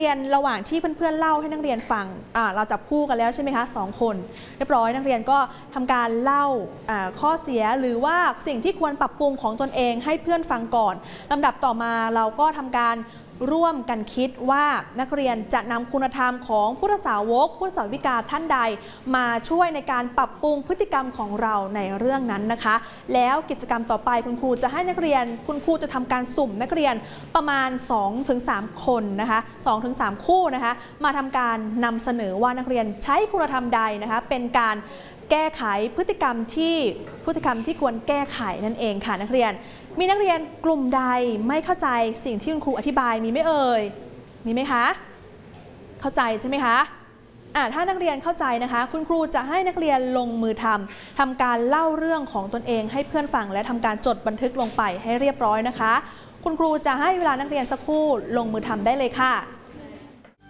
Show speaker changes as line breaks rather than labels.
เรียนระหว่างที่เพื่อนๆเล่าให้นักเรียนฟังเราจับคู่กันแล้วใช่ไหมคะ2 คนเรียบร้อยนักเรียนก็ทำการเล่าข้อเสียหรือว่าสิ่งที่ควรปรับปรุงของตนเองให้เพื่อนฟังก่อนลำดับต่อมาเราก็ทำการร่วมกันคิดว่านักเรียนจะนำคุณธรรมของพุทธสาวกพุทธสาวิกาท่านใดมาช่วยในการปรับปรุงพฤติกรรมของเราในเรื่องนั้นนะคะแล้วกิจกรรมต่อไปคุณครูจะให้นักเรียนคุณครูจะทำการสุ่มนักเรียนประมาณ 2-3 คนนะคะ 2-3 คู่นะคะมาทำการนำเสนอว่านักเรียนใช้คุณธรรมใดนะคะเป็นการแก้ไขพฤติกรรมที่ควรแก้ไขนั่นเองค่ะนักเรียนมีนักเรียนกลุ่มใดไม่เข้าใจสิ่งที่คุณครูอธิบายมีไหมเอ่ยมีไหมคะเข้าใจใช่ไหมคะถ้านักเรียนเข้าใจนะคะคุณครูจะให้นักเรียนลงมือทำการเล่าเรื่องของตนเองให้เพื่อนฟังและทำการจดบันทึกลงไปให้เรียบร้อยนะคะคุณครูจะให้เวลานักเรียนสักครู่ลงมือทำได้เลยค่ะ